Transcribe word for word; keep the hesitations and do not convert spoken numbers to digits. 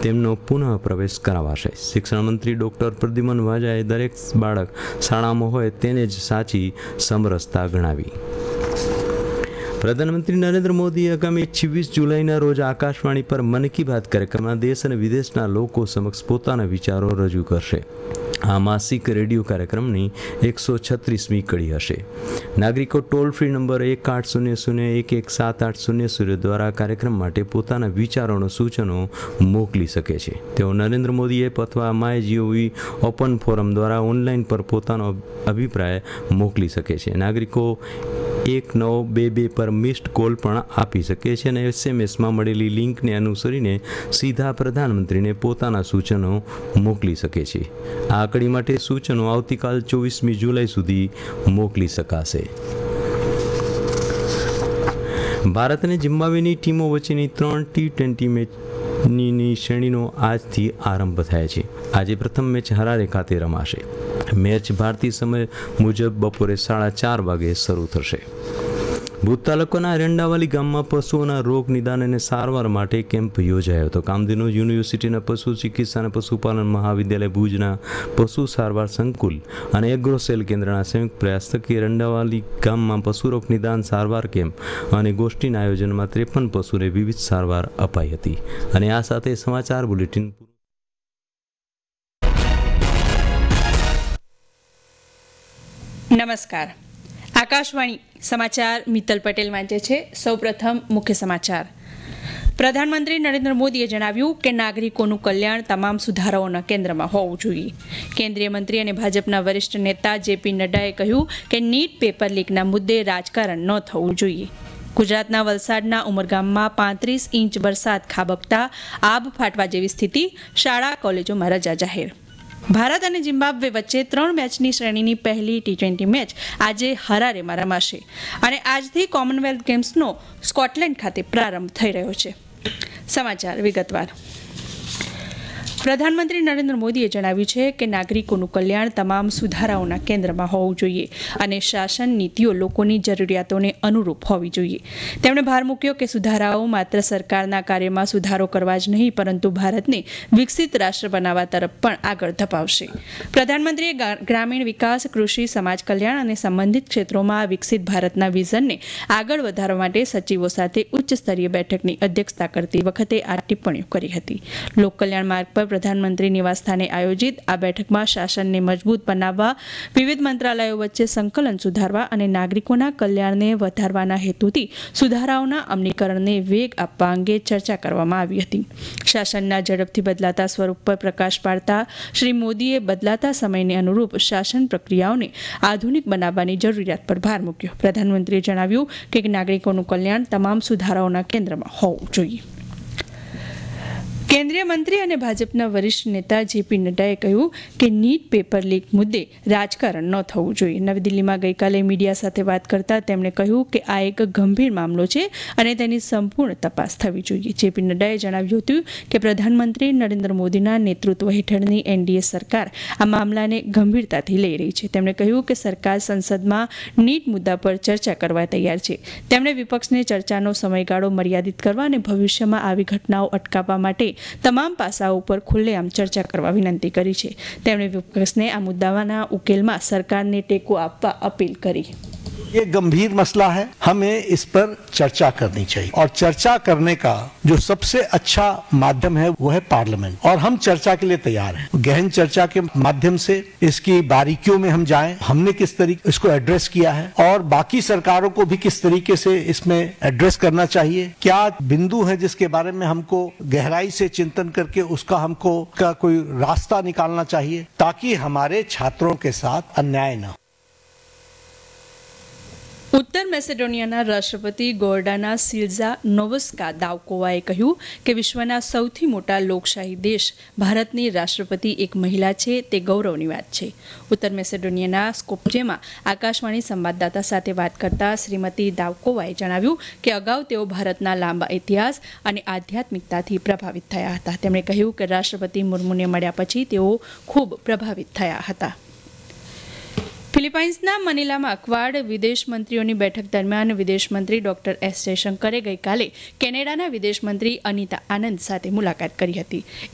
તેમનો પુનઃ પ્રવેશ કરાવાશે. શિક્ષણ મંત્રી ડૉક્ટર પ્રદ્યુમન વાજાએ દરેક બાળક શાળામાં હોય તેને જ સાચી સમરસતા ગણાવી. પ્રધાનમંત્રી નરેન્દ્ર મોદી આગામી છવ્વીસ જુલાઈના રોજ આકાશવાણી પર મન કી બાત કાર્યક્રમમાં દેશ અને વિદેશના લોકો સમક્ષ પોતાના વિચારો રજૂ કરશે. આ માસિક રેડિયો કાર્યક્રમની એકસો છત્રીસમી કડી હશે. નાગરિકો ટોલ ફ્રી નંબર એક આઠ શૂન્ય શૂન્ય એક એક સાત આઠ શૂન્ય શૂન્ય દ્વારા કાર્યક્રમ માટે પોતાના વિચારોનો સૂચનો મોકલી શકે છે. તેઓ નરેન્દ્ર મોદી એપ અથવા માય જીઓવી ઓપન ફોરમ દ્વારા ઓનલાઈન પર પોતાનો અભિપ્રાય મોકલી શકે છે. નાગરિકો એક નવ બે બે પર મિસ્ડ કોલ પણ આપી શકે છે અને એસએમએસમાં મળેલી લિંકને અનુસરીને સીધા પ્રધાનમંત્રીને પોતાના સૂચનો મોકલી શકે છે. આ કડી માટે સૂચનો આવતીકાલ ચોવીસમી જુલાઈ સુધી મોકલી શકાશે. ભારત અને ઝિમ્બાબ્વેની ટીમો વચ્ચેની ત્રણ ટી ટ્વેન્ટી મેચની શ્રેણીનો આજથી આરંભ થાય છે. આજે પ્રથમ મેચ હરારે ખાતે રમાશે. મેચ ભારતીય સમય મુજબ બપોરે સાડા ચાર વાગે શરૂ થશે. ભુજ તાલુકાના રેંડાવાલી ગામમાં પશુઓના રોગ નિદાન અને સારવાર માટે કેમ્પ યોજાયો હતો. કામધેનુ યુનિવર્સિટીના પશુ ચિકિત્સા અને પશુપાલન મહાવિદ્યાલય ભુજના પશુ સારવાર સંકુલ અને એગ્રોસેલ કેન્દ્રના સંયુક્ત પ્રયાસ થકી રેંડાવાલી ગામમાં પશુરોગ નિદાન સારવાર કેમ્પ અને ગોષ્ઠીના આયોજનમાં ત્રેપન પશુને વિવિધ સારવાર અપાઈ હતી. અને આ સાથે સમાચાર બુલેટિન નમસ્કાર. આકાશવાણી સમાચાર મિત્તલ પટેલ વાંચે છે. સૌપ્રથમ મુખ્ય સમાચાર. પ્રધાનમંત્રી નરેન્દ્ર મોદીએ જણાવ્યું કે નાગરિકોનું કલ્યાણ તમામ સુધારાઓના કેન્દ્રમાં હોવું જોઈએ. કેન્દ્રીય મંત્રી અને ભાજપના વરિષ્ઠ નેતા જેપી નડ્ડાએ કહ્યું કે નીટ પેપર લીકના મુદ્દે રાજકારણ ન થવું જોઈએ. ગુજરાતના વલસાડના ઉમરગામમાં પાંત્રીસ ઇંચ વરસાદ ખાબકતા આબ ફાટવા જેવી સ્થિતિ. શાળા કોલેજોમાં રજા જાહેર. ભારત અને ઝિમ્બાબ્વે વચ્ચે ત્રણ મેચની શ્રેણીની પહેલી ટી ટ્વેન્ટી મેચ આજે હરારેમાં રમાશે અને આજથી કોમનવેલ્થ ગેમ્સનો સ્કોટલેન્ડ ખાતે પ્રારંભ થઈ રહ્યો છે. સમાચાર વિગતવાર. પ્રધાનમંત્રી નરેન્દ્ર મોદીએ જણાવ્યું છે કે નાગરિકોનું કલ્યાણ તમામ સુધારાઓના કેન્દ્રમાં હોવું જોઈએ અને શાસન નીતિઓ લોકોની જરૂરિયાતોને અનુરૂપ હોવી જોઈએ. તેમણે ભાર મૂક્યો કે સુધારાઓ માત્ર સરકારના કાર્યમાં સુધારો કરવા જ નહીં પરંતુ ભારતને વિકસિત રાષ્ટ્ર બનાવવા તરફ પણ આગળ ધપાવશે. પ્રધાનમંત્રીએ ગ્રામીણ વિકાસ, કૃષિ, સમાજ કલ્યાણ અને સંબંધિત ક્ષેત્રોમાં વિકસિત ભારતના વિઝનને આગળ વધારવા માટે સચિવો સાથે ઉચ્ચ સ્તરીય બેઠકની અધ્યક્ષતા કરતી વખતે આ ટિપ્પણીઓ કરી હતી. લોકકલ્યાણ માર્ગ પર પ્રધાનમંત્રી નિવાસસ્થાને આયોજિત આ બેઠકમાં શાસનને મજબૂત બનાવવા, વિવિધ મંત્રાલયો વચ્ચે સંકલન સુધારવા અને નાગરિકોના કલ્યાણને વધારવાના હેતુથી સુધારાઓના અમલીકરણને વેગ આપવા અંગે ચર્ચા કરવામાં આવી હતી. શાસનના ઝડપથી બદલાતા સ્વરૂપ પર પ્રકાશ પાડતા શ્રી મોદીએ બદલાતા સમયને અનુરૂપ શાસન પ્રક્રિયાઓને આધુનિક બનાવવાની જરૂરિયાત પર ભાર મૂક્યો. પ્રધાનમંત્રીએ જણાવ્યું કે નાગરિકોનું કલ્યાણ તમામ સુધારાઓના કેન્દ્રમાં હોવું જોઈએ. કેન્દ્રીય મંત્રી અને ભાજપના વરિષ્ઠ નેતા જેપી નડ્ડાએ કહ્યું કે નીટ પેપર લીક મુદ્દે રાજકારણ ન થવું જોઈએ. નવી દિલ્હીમાં ગઈકાલે મીડિયા સાથે વાત કરતા તેમણે કહ્યું કે આ એક ગંભીર મામલો છે અને તેની સંપૂર્ણ તપાસ થવી જોઈએ. જેપી નડ્ડાએ જણાવ્યું હતું કે પ્રધાનમંત્રી નરેન્દ્ર મોદીના નેતૃત્વ હેઠળની એનડીએ સરકાર આ મામલાને ગંભીરતાથી લઈ રહી છે. તેમણે કહ્યું કે સરકાર સંસદમાં નીટ મુદ્દા પર ચર્ચા કરવા તૈયાર છે. તેમણે વિપક્ષને ચર્ચાનો સમયગાળો મર્યાદિત કરવા અને ભવિષ્યમાં આવી ઘટનાઓ અટકાવવા માટે તમામ પાસાઓ પર ખુલ્લેઆમ ચર્ચા કરવા વિનંતી કરી છે. તેમણે વિપક્ષને આ મુદ્દાના ઉકેલમાં સરકારને ટેકો આપવા અપીલ કરી. ये गंभीर मसला है, हमें इस पर चर्चा करनी चाहिए और चर्चा करने का जो सबसे अच्छा माध्यम है वो है पार्लियामेंट और हम चर्चा के लिए तैयार हैं. गहन चर्चा के माध्यम से इसकी बारीकियों में हम जाएं, हमने किस तरीके इसको एड्रेस किया है और बाकी सरकारों को भी किस तरीके से इसमें एड्रेस करना चाहिए. क्या बिंदु है जिसके बारे में हमको गहराई से चिंतन करके उसका हमको का कोई रास्ता निकालना चाहिए ताकि हमारे छात्रों के साथ अन्याय न हो. ઉત્તર મેસેડોનિયાના રાષ્ટ્રપતિ ગોર્ડાના સિલ્ઝા નોવસ્કા દાવકોવાએ કહ્યું કે વિશ્વના સૌથી મોટા લોકશાહી દેશ ભારતની રાષ્ટ્રપતિ એક મહિલા છે તે ગૌરવની વાત છે. ઉત્તર મેસેડોનિયાના સ્કોપ્જેમાં આકાશવાણી સંવાદદાતા સાથે વાત કરતા શ્રીમતી દાવકોવાએ જણાવ્યું કે અગાઉ તેઓ ભારતના લાંબા ઇતિહાસ અને આધ્યાત્મિકતાથી પ્રભાવિત થયા હતા. તેમણે કહ્યું કે રાષ્ટ્રપતિ મુર્મુને મળ્યા પછી તેઓ ખૂબ પ્રભાવિત થયા હતા. ફિલિપાઇન્સના મનીલામાં ક્વાડ વિદેશ મંત્રીઓની બેઠક દરમિયાન વિદેશ મંત્રી ડોક્ટર એસ જયશંકરે ગઈકાલે કેનેડાના વિદેશ મંત્રી અનિતા આનંદ સાથે મુલાકાત કરી હતી.